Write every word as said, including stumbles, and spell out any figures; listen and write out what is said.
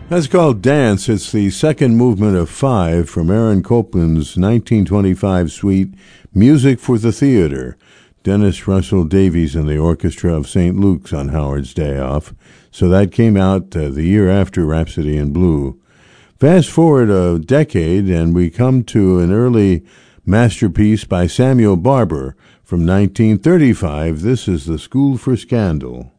That's called Dance. It's the second movement of five from Aaron Copland's nineteen twenty-five suite, Music for the Theater. Dennis Russell Davies and the Orchestra of Saint Luke's on Howard's Day Off. So that came out uh, the year after Rhapsody in Blue. Fast forward a decade, and we come to an early masterpiece by Samuel Barber from nineteen thirty-five. This is The School for Scandal.